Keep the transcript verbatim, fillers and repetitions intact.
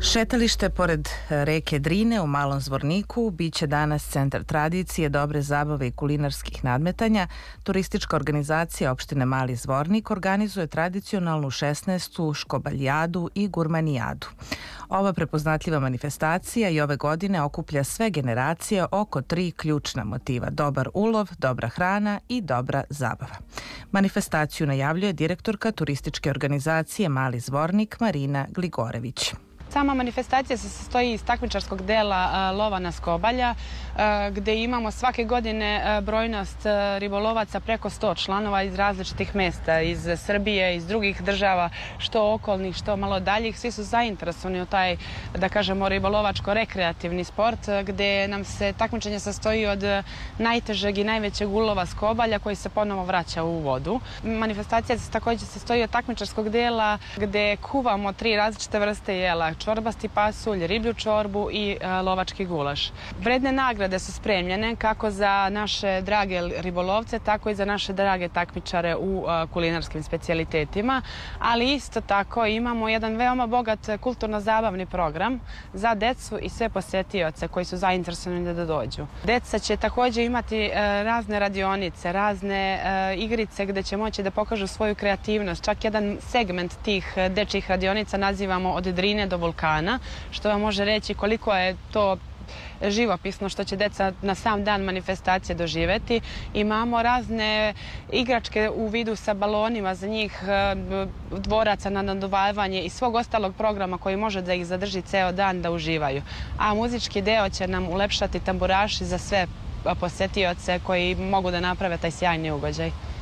Šetalište pored reke Drine u Malom Zvorniku biće danas centar tradicije, dobre zabave i kulinarskih nadmetanja. Turistička organizacija opštine Mali Zvornik organizuje tradicionalnu šesnaestu škobaljadu i gurmanijadu. Ova prepoznatljiva manifestacija i ove godine okuplja sve generacije oko tri ključna motiva: dobar ulov, dobra hrana i dobra zabava. Manifestaciju najavljuje direktorka turističke organizacije Mali Zvornik Marina Gligorević. Sama manifestacija se sastoji iz takmičarskog dela lova na skobalja, gde imamo svake godine brojnost ribolovaca preko sto članova iz različitih mesta, iz Srbije, iz drugih država, što okolnih, što malo daljih. Svi su zainteresovani u taj, da kažemo, ribolovačko-rekreativni sport, gde nam se takmičenje sastoji od najtežeg i najvećeg ulova skobalja koji se ponovo vraća u vodu. Manifestacija se također sastoji od takmičarskog dela gde kuvamo tri različite vrste jela: čorbasti pasulj, riblju čorbu i lovački gulaš. Vredne nagrade su spremljene kako za naše drage ribolovce, tako i za naše drage takmičare u kulinarskim specijalitetima, ali isto tako imamo jedan veoma bogat kulturno-zabavni program za decu i sve posetioce koji su zainteresovani da dođu. Deca će također imati razne radionice, razne igrice gde će moći da pokažu svoju kreativnost. Čak jedan segment tih dečjih radionica nazivamo od Drine do vulkana, što vam može reći koliko je to živopisno što će deca na sam dan manifestacije doživeti. Imamo razne igračke u vidu sa balonima za njih, dvoraca na naduvavanje i svog ostalog programa koji može da ih zadrži ceo dan da uživaju. A muzički deo će nam ulepšati tamburaši za sve posetioce koji mogu da naprave taj sjajni ugođaj.